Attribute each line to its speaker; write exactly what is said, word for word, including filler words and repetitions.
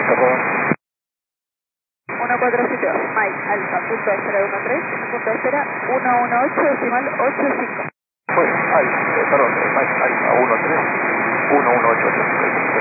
Speaker 1: favor.
Speaker 2: uno cuatro siete dos, Mike Alfa, punto cero uno tres, punto cero uno uno ocho, decimal ocho cinco.
Speaker 1: Fue, ay, eh, perdón, eh, Mike Alfa uno tres uno uno ocho ocho.